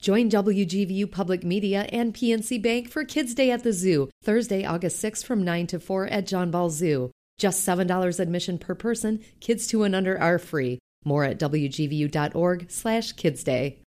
Join WGVU Public Media and PNC Bank for Kids Day at the Zoo, Thursday, August 6th from 9 to 4 at John Ball Zoo. Just $7 admission per person. Kids 2 and under are free. More at WGVU.org/kidsday.